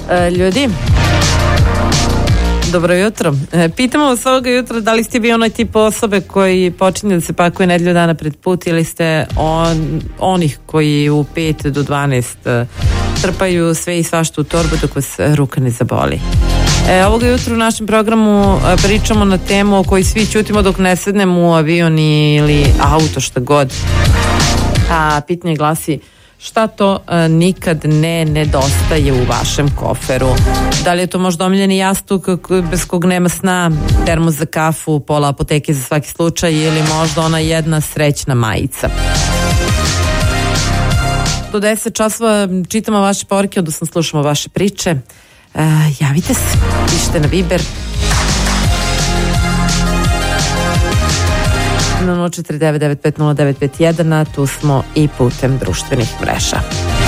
Ljudi, dobro jutro. Pitamo vas ovoga jutra da li ste vi onaj tip osobe koji počinje da se pakuje nedelju dana pred put ili ste onih koji u 5 do 12 trpaju sve i svašta u torbu dok vas ruka ne zaboli. Ovoga jutra u našem programu pričamo na temu o kojoj svi ćutimo dok ne sednemo u avion ili auto, šta god. A pitanje glasi: šta to nikad ne nedostaje u vašem koferu? Da li je to možda omiljeni jastuk bez kog nema sna, termos za kafu, pola apoteke za svaki slučaj ili možda ona jedna srećna majica? Do 10 časova čitamo vaše poruke, odnosno slušamo vaše priče. Javite se, pišite na Viber 049950951, a tu smo i putem društvenih mreža.